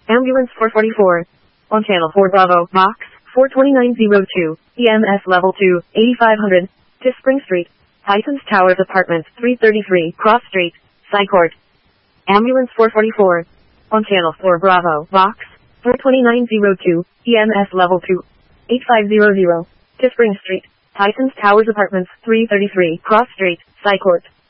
Ambulance 444. On channel 4 Bravo, box 42902, EMS level 2, 8500, to Spring Street, Tysons Towers Apartments 333, Cross Street, Psychort. Ambulance 444. On channel 4 Bravo, box 42902, EMS level 2, 8500, to Spring Street, Tysons Towers Apartments 333, Cross Street, Psychort.